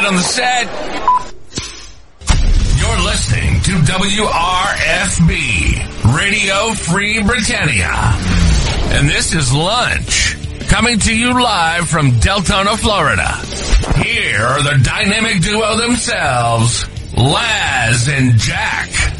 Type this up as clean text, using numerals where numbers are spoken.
on the set. You're listening to WRFB, Radio Free Britannia. And this is Lunch, coming to you live from Deltona, Florida. Here are the dynamic duo themselves, Laz and Jack.